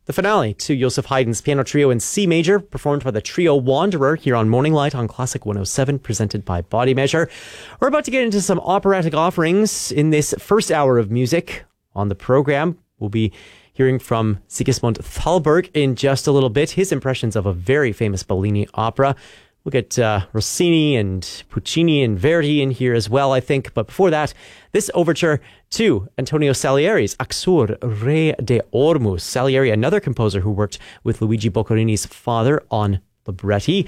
The finale to Joseph Haydn's piano trio in C major, performed by the trio Wanderer here on Morning Light on Classic 107, presented by Body Measure. We're about to get into some operatic offerings in this first hour of music on the program. We'll be hearing from Sigismund Thalberg in just a little bit, his impressions of a very famous Bellini opera. We'll get Rossini and Puccini and Verdi in here as well, I think. But before that, this overture to Antonio Salieri's Axur, Re de Ormus. Salieri, another composer who worked with Luigi Boccherini's father on libretti.